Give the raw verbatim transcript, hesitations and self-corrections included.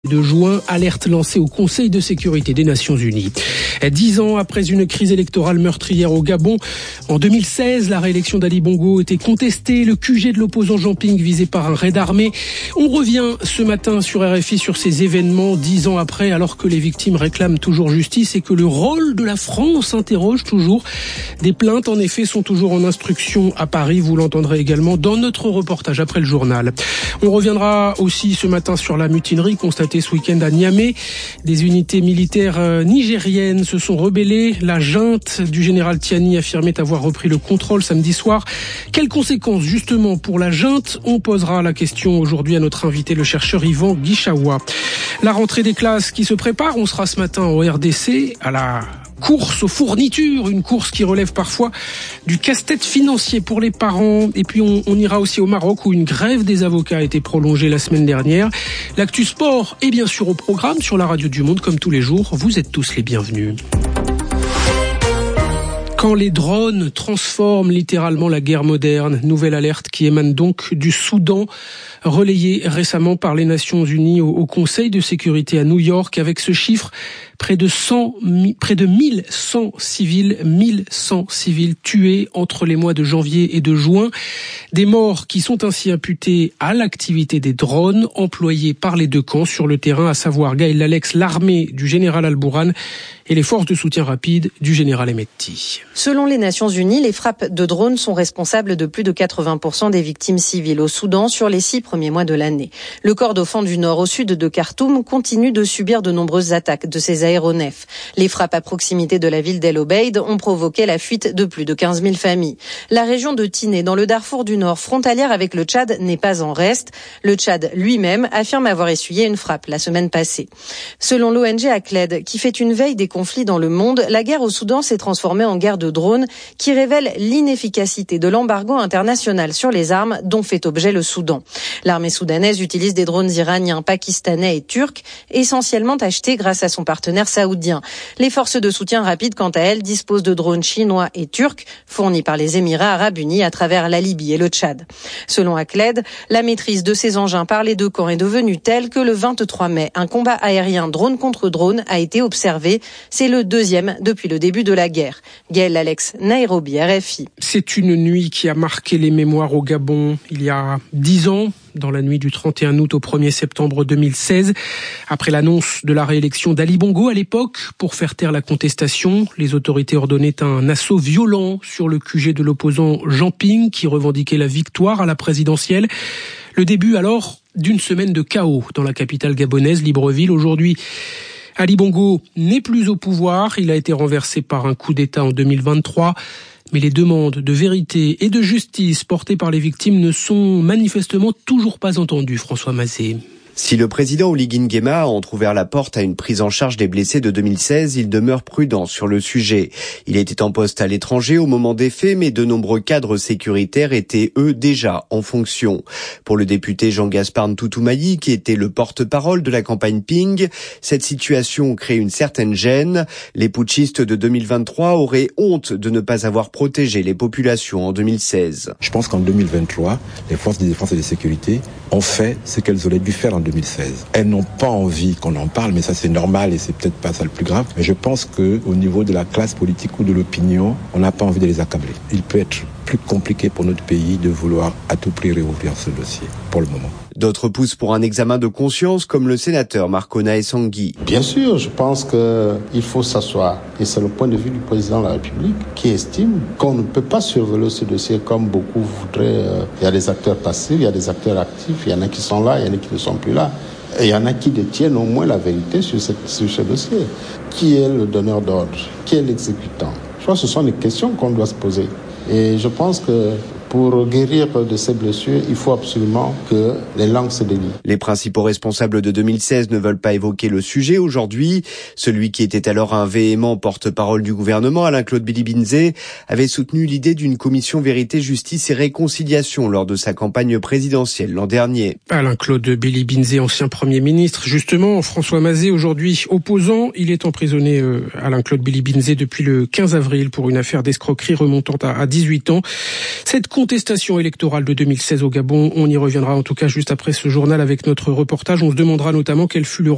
de juin, alerte lancée au Conseil de sécurité des Nations Unies. Dix ans après une crise électorale meurtrière au Gabon, en deux mille seize, la réélection d'Ali Bongo était contestée, le Q G de l'opposant Jean Ping visé par un raid armé. On revient ce matin sur R F I sur ces événements, dix ans après, alors que les victimes réclament toujours justice et que le rôle de la France interroge toujours. Des plaintes, en effet, sont toujours en instruction à Paris. Vous l'entendrez également dans notre reportage après le journal. On reviendra aussi ce matin sur la mutinerie constatée ce week-end à Niamey. Des unités militaires nigériennes se sont rebellées. La junte du général Tiani affirmait avoir repris le contrôle samedi soir. Quelles conséquences justement pour la junte ? On posera la question aujourd'hui à notre invité, le chercheur Yvan Guichawa. La rentrée des classes qui se prépare, on sera ce matin au R D C à la course aux fournitures, une course qui relève parfois du casse-tête financier pour les parents. Et puis on, on ira aussi au Maroc où une grève des avocats a été prolongée la semaine dernière. L'actu sport est bien sûr au programme sur la radio du Monde comme tous les jours. Vous êtes tous les bienvenus. Quand les drones transforment littéralement la guerre moderne, nouvelle alerte qui émane donc du Soudan, relayée récemment par les Nations Unies au, au Conseil de sécurité à New York, avec ce chiffre, près de cent, près de mille cent civils, mille cent civils tués entre les mois de janvier et de juin. Des morts qui sont ainsi imputées à l'activité des drones employés par les deux camps sur le terrain, à savoir Gaël Lalex, l'armée du général Al-Bourhan et les forces de soutien rapide du général Hemedti. Selon les Nations Unies, les frappes de drones sont responsables de plus de quatre-vingts pour cent des victimes civiles au Soudan sur les six premiers mois de l'année. Le Kordofan du Nord au sud de Khartoum continue de subir de nombreuses attaques de ces aéronefs. Les frappes à proximité de la ville d'El Obeid ont provoqué la fuite de plus de quinze mille familles. La région de Tiné, dans le Darfour du Nord, frontalière avec le Tchad, n'est pas en reste. Le Tchad lui-même affirme avoir essuyé une frappe la semaine passée. Selon l'O N G Acled, qui fait une veille des conflits dans le monde, la guerre au Soudan s'est transformée en guerre de drones qui révèle l'inefficacité de l'embargo international sur les armes dont fait objet le Soudan. L'armée soudanaise utilise des drones iraniens, pakistanais et turcs, essentiellement achetés grâce à son partenaire saoudien. Les forces de soutien rapide, quant à elles, disposent de drones chinois et turcs fournis par les Émirats arabes unis à travers la Libye et le Tchad. Selon Acled, la maîtrise de ces engins par les deux camps est devenue telle que le vingt-trois mai, un combat aérien drone contre drone a été observé. C'est le deuxième depuis le début de la guerre. Gaël Alex, Nairobi, R F I. C'est une nuit qui a marqué les mémoires au Gabon il y a dix ans. Dans la nuit du trente et un août au premier septembre deux mille seize. Après l'annonce de la réélection d'Ali Bongo à l'époque, pour faire taire la contestation, les autorités ordonnaient un assaut violent sur le Q G de l'opposant Jean Ping qui revendiquait la victoire à la présidentielle. Le début alors d'une semaine de chaos dans la capitale gabonaise, Libreville. Aujourd'hui, Ali Bongo n'est plus au pouvoir. Il a été renversé par un coup d'État en deux mille vingt-trois. Mais les demandes de vérité et de justice portées par les victimes ne sont manifestement toujours pas entendues, François Mazet. Si le président Oligui Nguema a entrouvert la porte à une prise en charge des blessés de deux mille seize, il demeure prudent sur le sujet. Il était en poste à l'étranger au moment des faits, mais de nombreux cadres sécuritaires étaient, eux, déjà en fonction. Pour le député Jean-Gaspard Ntoutoumani, qui était le porte-parole de la campagne Ping, cette situation crée une certaine gêne. Les putschistes de deux mille vingt-trois auraient honte de ne pas avoir protégé les populations en deux mille seize. Je pense qu'en deux mille vingt-trois, les forces de défense et de sécurité ont fait ce qu'elles auraient dû faire en deux mille seize. Elles n'ont pas envie qu'on en parle, mais ça c'est normal et c'est peut-être pas ça le plus grave. Mais je pense que au niveau de la classe politique ou de l'opinion, on n'a pas envie de les accabler. Il peut être plus compliqué pour notre pays de vouloir à tout prix réouvrir ce dossier, pour le moment. D'autres poussent pour un examen de conscience, comme le sénateur Marco Naessangui. Bien sûr, je pense qu'il faut s'asseoir. Et c'est le point de vue du président de la République qui estime qu'on ne peut pas surveiller ce dossier comme beaucoup voudraient. Il y a des acteurs passifs, il y a des acteurs actifs, il y en a qui sont là, il y en a qui ne sont plus là. Et il y en a qui détiennent au moins la vérité sur, cette, sur ce dossier. Qui est le donneur d'ordre ? Qui est l'exécutant ? Je crois que ce sont des questions qu'on doit se poser. Et je pense que pour guérir de ces blessures, il faut absolument que les langues se délient. Les principaux responsables de deux mille seize ne veulent pas évoquer le sujet aujourd'hui. Celui qui était alors un véhément porte-parole du gouvernement, Alain-Claude Bilibinzé, avait soutenu l'idée d'une commission vérité, justice et réconciliation lors de sa campagne présidentielle l'an dernier. Alain-Claude Bilibinzé, ancien Premier ministre. Justement, François Mazet, aujourd'hui opposant, il est emprisonné, euh, Alain-Claude Bilibinzé, depuis le quinze avril pour une affaire d'escroquerie remontant à, à dix-huit ans. Cette contestation électorale de deux mille seize au Gabon, on y reviendra en tout cas juste après ce journal avec notre reportage. On se demandera notamment quel fut le